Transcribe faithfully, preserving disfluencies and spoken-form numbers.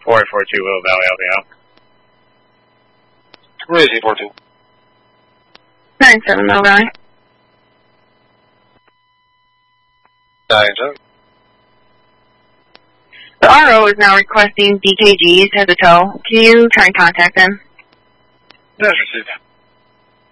four eight four two Willow Valley, L B L. Where is he, fourteen? nine seven Willow Valley. nine seven. The R O is now requesting D K Gs as a tow. Can you try and contact them? Yes, received.